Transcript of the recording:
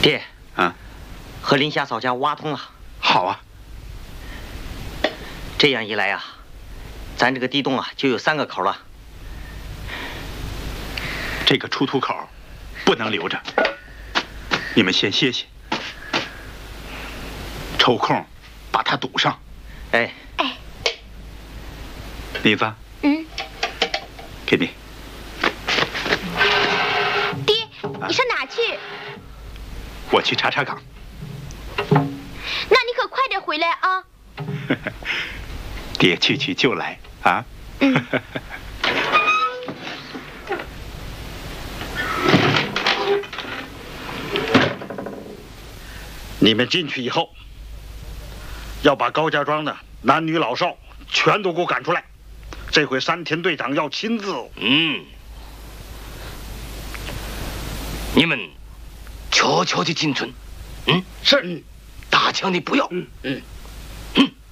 爹， 啊， 和林霞嫂家挖通了。 好啊， 这样一来啊，咱这个地洞啊就有3个口了。 这个出土口不能留着，你们先歇歇，抽空把它堵上。 哎， 妮子，给你。 爹，你上哪去？ 我去查查岗。 那你可快点回来啊！ 爹去就来啊。 你们进去以后，要把高家庄的男女老少全都给我赶出来。这回山田队长要亲自。 你们悄悄地进村。 是。 大枪的不要。